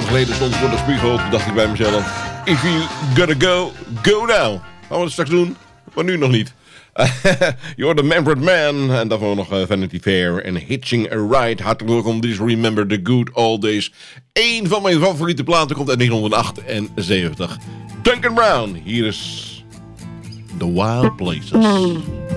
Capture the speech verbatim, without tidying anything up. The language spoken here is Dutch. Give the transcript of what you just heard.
geleden stond voor de spiegel. Toen dacht ik bij mezelf, if you gotta go, go now. Gaan we het straks doen, maar nu nog niet. You're the Manfred Man. En daarvoor nog uh, Vanity Fair en Hitching a Ride. Hartelijk welkom. This Remember the Good Old Days. Eén van mijn favoriete platen komt uit negentien achtenzeventig. Duncan Brown. Hier is The Wild Places.